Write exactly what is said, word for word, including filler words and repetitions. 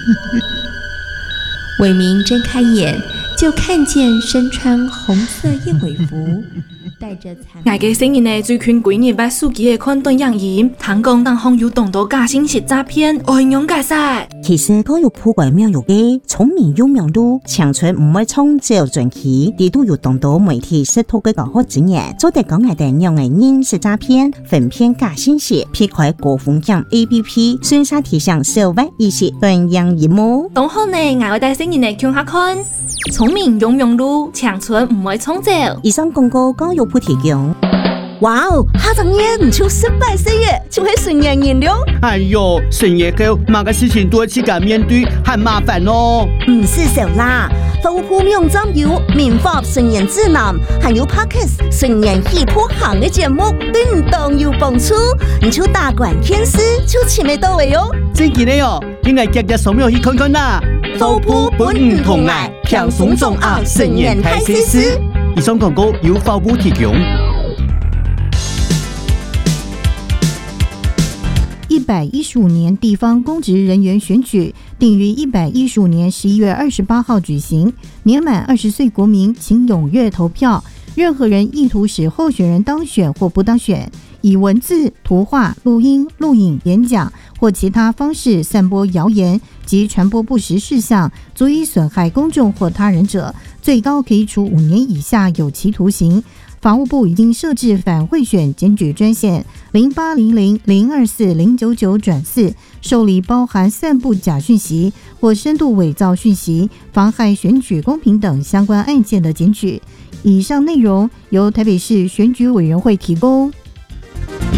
伟明睁开眼，就看见身穿红色燕尾服带着残我嘅聲音呢，最近幾日把手機嘅看短影音，聽講當行有動到假信息詐騙，愛用解釋。 其實都有鋪過苗有嘅聰明有苗路，長春唔會創造傳奇，地都有動到媒體識圖嘅搞好經驗，做得講嘅定讓人認識詐騙，分辨假信息，撇開高風險 A P P， 宣傳提醒社會意識斷樣一幕。 當好呢，我會帶聲音嚟聽下看，聰明有苗路，長春唔會創造。 以上廣告交由鋪提供。 哇哦，下張嘢唔超失敗死嘢，就係純人燃料。 哎喲，純嘢夠，某個事情都要自己面對，很麻煩咯。 唔是少啦，服務網站有民法純人指南，還有 Podcast 純人戲鋪行嘅節目，對唔當有幫助。你就打關鍵詞，就前面到位喲。 真嘅咧喲，應該日日掃描去看看啦。 服務本唔同來，輕鬆中奧純人開始時。 以上廣告由服務提供。 一百一十五年地方公職人員選舉定於一百一十五年十一月二十八號舉行，年滿二十歲國民請踴躍投票。任何人意圖使候選人當選或不當選，以文字、圖畫、錄音、錄影、演講或其他方式散播謠言及傳播不實事項，足以損害公眾或他人者，最高可以處五年以下有期徒刑。法務部已經設置反賄選檢舉專線零八零零零二四零九九轉四，受理包含散布假訊息或深度偽造訊息、妨害選舉公平等相關案件的檢舉。以上內容由台北市選舉委員會提供。